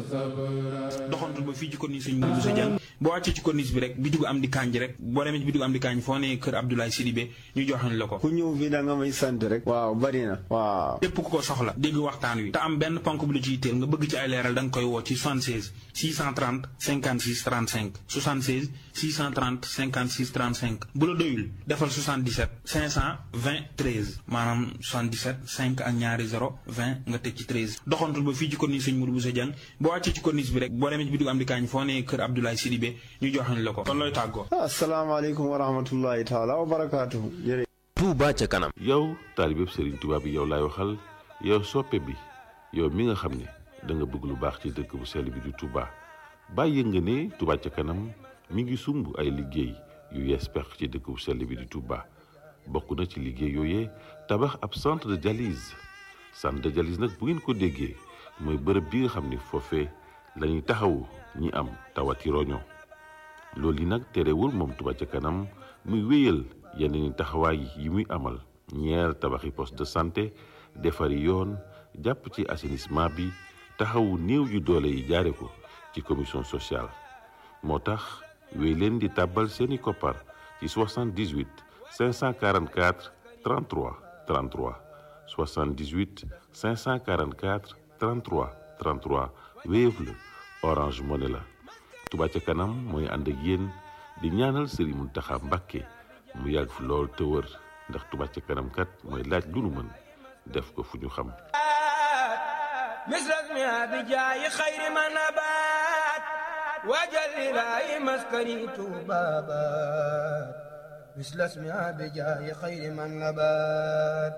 doxantul ba fii ci corniche Sëñ Modou Bousso Dieng boo wàccee ci corniche bi rek bitigu am di kanj rek boo demee ci bitigu am di kanj foo ne kër Abdoulaye Sidibé ñu joxañ la ko. ku ñëw fii da nga may sant rek. waaw bari na waaw. képp ku ko soxla dégg waxtaan wi te am benn ponk bu la ciy teel nga bëgg ci ay leeral da nga koy woo ci 76 630 56 35 76 630 56 35 bu la doyul defal 77 520 13 maanaam 77 5 ak ñaari 0 20 nga teg ci 13 doxantul ba fii ci corniche Sëñ Modou Bousso Dieng boo wàccee ci corniche bi rek boo demee ci bitigu am di kanj foo ne kër Abdoulaye Sidibé ñu joxañ la ko kon looy tàggoo. asalaamaaleykum wa rahmatullahi taala wa barakaatuhu. Touba ca kanam. yow taalibeb Serigne Touba bi yow laay waxal yow soppe bi yow mi nga xam ne da nga bëgg lu baax ci dëkk bu sell bi di Touba bàyyi nga ne Touba ca kanam mi ngi sumb ay liggéey yu yees pex ci dëkk bu sell bi di Touba bokk na ci liggéey yooyee tabax ab centre de dialyse nag bu ngeen ko déggee mooy bërëb bi nga xam ne foofee lañuy taxawu ñi am tawati roño loolu yi nag terewul moom Touba ca kanam muy wéyal yeneen taxawaay yi muy amal ñeer tabaxi poste de santé defari yoon jàpp ci assainissement bi taxawu néew yu doole yi jaare ko ci commission sociale moo tax wéy leen di tàbbal seeni koppar ci 78 544 33 33 78 544 33 33 Wave la Orange Money la Touba ca kanam mooy ànd ak yéen di ñaanal Serigne Mountakha Mbacké mu yàgg fi lool te wër ndax Touba ca kanam kat mooy laaj lu nu mën def ko fu ñu xam misrasmi abijaayi xayri ma nabaat wajalilaayi maskani tuubaabaat misrasmi abijaayi xayri ma nabaat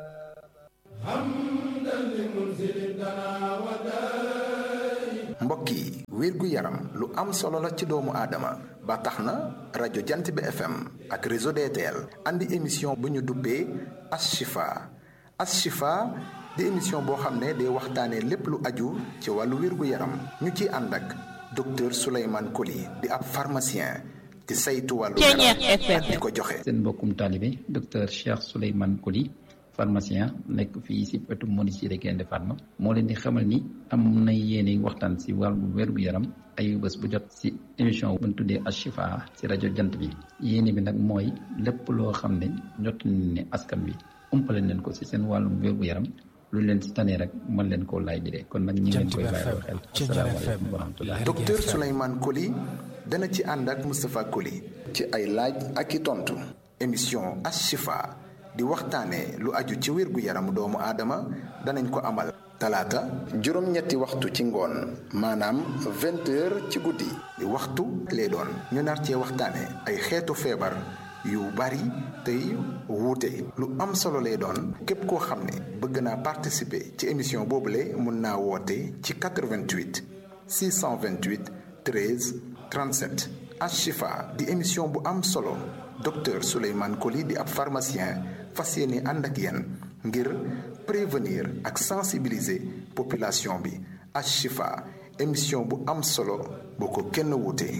hamdan li munzilin dana wadaay. mbokk yi wérgu yaram lu am solo la ci doomu aadama ba tax na rajo Jant bi FM ak réseau DTL andi émission bu ñu duppee Ashifa di émission boo xam ne day waxtaanee lépp lu aju ci wàllu wérgu yaram ñu ciy ànd ak docteur Souleymane Coly di ab pharmacien di saytu wàllu yaram di ko joxe. seen mbokkum taalibe docteur Cheikh Souleymane Coly pharmacien nekk fii si wetu Moniciré Gaïndé Fatma moo leen di xamal ni am na yéene waxtaan si wàllu wérgu yaram ay bés bu jot si émission bu ñu tuddee Ashifa si rajo Jant bi yéene bi nag mooy lépp loo xam ne jot nañ ne askan bi umpale leen ko si seen wàllum wérgu yaram lu leen si tane rek mën leen koo laaj bi de kon nag ñi leen koy bàyyi xel. asalaamaaleykum wa rahmatulah. docteur Souleymane Coly dana ci ànd ak Moustapha Coly ci ay laaj ak i tontu émission Ashifa di waxtaanee lu aju ci wérgu yaramu doomu aadama danañ ko amal talaata juróom-ñetti waxtu ci ngoon maanaam 20h ci guddi di waxtu lay doon ñu nar cee waxtaanee ay xeetu feebar yu bari tey wuute lu am solo lay doon képp koo xam ne bëgg naa participer ci émission boobule mun naa woote ci 88 628 13 37 Ashifa di émission bu am solo docteur Souleymane Coly di ab pharmacien fas yéene ànd ak yéen ngir prévenir ak sensibiliser population bi Ashifa émission bu am solo boo ko kenn wuute.